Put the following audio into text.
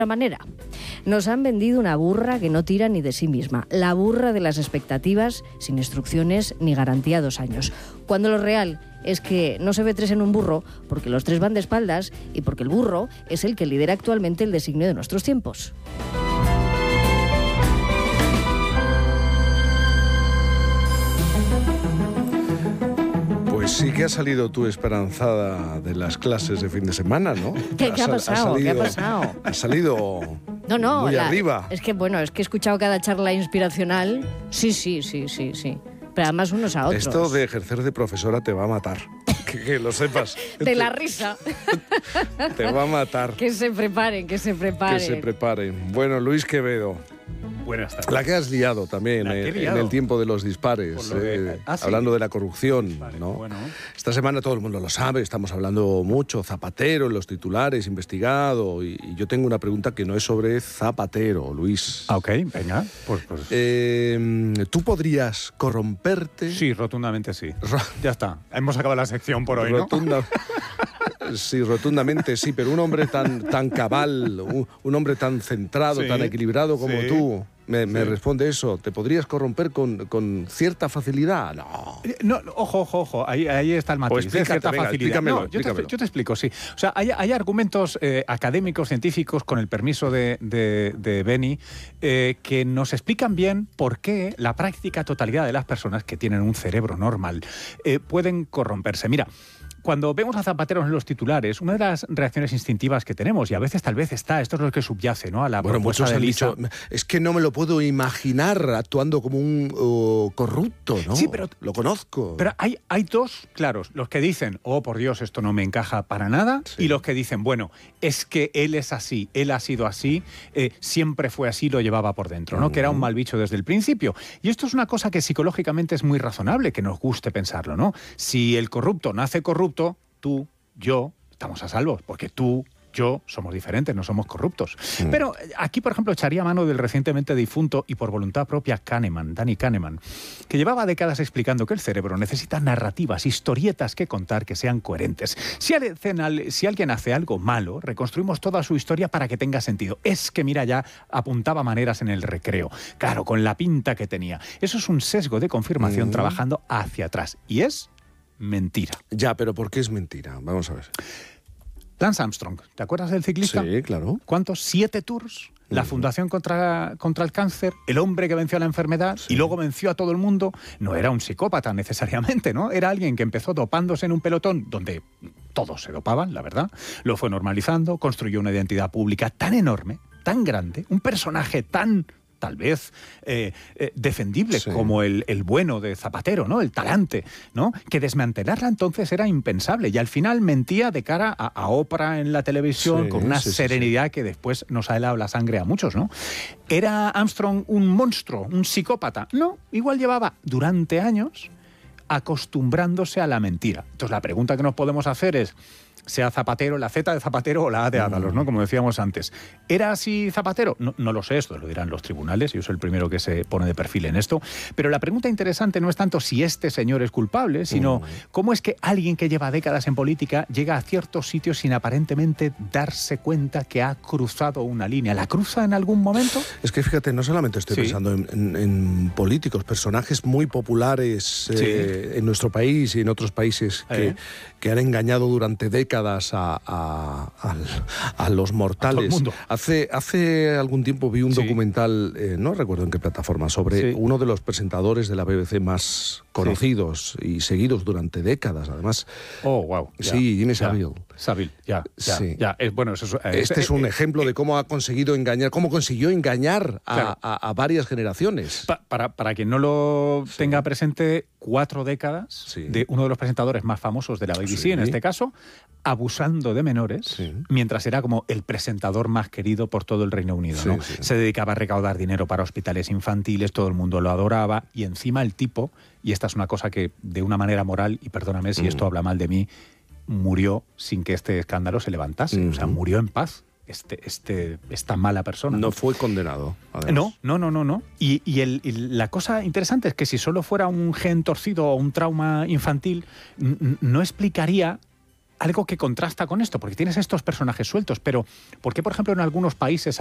manera. Nos han vendido una burra que no tira ni de sí misma, la burra de las expectativas, sin instrucciones ni garantía 2 años. Cuando lo real es que no se ve 3 en un burro porque los 3 van de espaldas y porque el burro es el que lidera actualmente el designio de nuestros tiempos. Pues sí que has salido tú esperanzada de las clases de fin de semana, ¿no? ¿Qué ha pasado? ¿Qué ha pasado? Has salido muy arriba. Es que he escuchado cada charla inspiracional. Sí. Pero además unos a otros. Esto de ejercer de profesora te va a matar. Que lo sepas. De la risa. Te va a matar. Que se preparen. Que se preparen. Bueno, Luis Quevedo. Buenas tardes. La que has liado también en el tiempo de los dispares, ¿sí? Hablando de la corrupción, ¿no? Bueno. Esta semana todo el mundo lo sabe, estamos hablando mucho, Zapatero en los titulares, investigado, y yo tengo una pregunta que no es sobre Zapatero, Luis. Ok, venga. Pues. ¿Tú podrías corromperte? Sí, rotundamente sí. Ya está, hemos acabado la sección por hoy, ¿no? Sí, rotundamente sí, pero un hombre tan cabal, un hombre tan centrado, tan equilibrado como tú, me responde eso. ¿Te podrías corromper con cierta facilidad? No, ojo, ahí está el matiz. Pues cierta facilidad. Explícamelo. Yo te explico, sí. O sea, hay argumentos académicos, científicos, con el permiso de Beni, que nos explican bien por qué la práctica totalidad de las personas que tienen un cerebro normal pueden corromperse. Mira, cuando vemos a Zapatero en los titulares, una de las reacciones instintivas que tenemos, y a veces tal vez esto es lo que subyace, ¿no?, a la propuesta de Elisa. Muchos han dicho, es que no me lo puedo imaginar actuando como un corrupto, ¿no? Sí, pero lo conozco. Pero hay dos claros, los que dicen, oh, por Dios, esto no me encaja para nada, y los que dicen, bueno, es que él es así, él ha sido así, siempre fue así, lo llevaba por dentro, ¿no? Que era un mal bicho desde el principio. Y esto es una cosa que psicológicamente es muy razonable, que nos guste pensarlo, ¿no? Si el corrupto nace corrupto, tú, yo, estamos a salvo, porque tú, yo, somos diferentes, no somos corruptos. Pero aquí, por ejemplo, echaría mano del recientemente difunto y por voluntad propia Danny Kahneman, que llevaba décadas explicando que el cerebro necesita narrativas, historietas que contar que sean coherentes. Si alguien hace algo malo, reconstruimos toda su historia para que tenga sentido. Es que, mira, ya apuntaba maneras en el recreo. Claro, con la pinta que tenía. Eso es un sesgo de confirmación trabajando hacia atrás. Y es mentira. Ya, pero ¿por qué es mentira? Vamos a ver. Lance Armstrong, ¿te acuerdas del ciclista? Sí, claro. ¿Cuántos? 7 tours. La Fundación contra el Cáncer, el hombre que venció la enfermedad y luego venció a todo el mundo. No era un psicópata necesariamente, ¿no? Era alguien que empezó dopándose en un pelotón donde todos se dopaban, la verdad. Lo fue normalizando, construyó una identidad pública tan enorme, tan grande, un personaje tan tal vez defendible como el bueno de Zapatero, ¿no? El talante, ¿no? Que desmantelarla entonces era impensable y al final mentía de cara a Oprah en la televisión con una serenidad que después nos ha helado la sangre a muchos, ¿no? ¿Era Armstrong un monstruo, un psicópata? No, igual llevaba durante años acostumbrándose a la mentira. Entonces la pregunta que nos podemos hacer es, sea Zapatero, la Z de Zapatero o la A de Ábalos, ¿no? Como decíamos antes. ¿Era así Zapatero? No lo sé, esto lo dirán los tribunales, yo soy el primero que se pone de perfil en esto, pero la pregunta interesante no es tanto si este señor es culpable, sino cómo es que alguien que lleva décadas en política llega a ciertos sitios sin aparentemente darse cuenta que ha cruzado una línea. ¿La cruza en algún momento? Es que fíjate, no solamente estoy pensando en políticos, personajes muy populares en nuestro país y en otros países que han engañado durante décadas a los mortales. Hace algún tiempo vi un documental, no recuerdo en qué plataforma, sobre uno de los presentadores de la BBC más conocidos y seguidos durante décadas, además. Oh, wow. Jimmy Savile. Bueno, este es un ejemplo de cómo consiguió engañar a varias generaciones. Para quien no lo tenga presente, 4 décadas de uno de los presentadores más famosos de la BBC, en este caso, abusando de menores, mientras era como el presentador más querido por todo el Reino Unido, ¿no? Se dedicaba a recaudar dinero para hospitales infantiles, todo el mundo lo adoraba, y encima el tipo, y esta es una cosa que de una manera moral, y perdóname si esto habla mal de mí, murió sin que este escándalo se levantase. O sea, murió en paz. Esta mala persona. No fue condenado, además. No. Y la cosa interesante es que si solo fuera un gen torcido o un trauma infantil, no explicaría algo que contrasta con esto, porque tienes estos personajes sueltos, pero ¿por qué, por ejemplo, en algunos países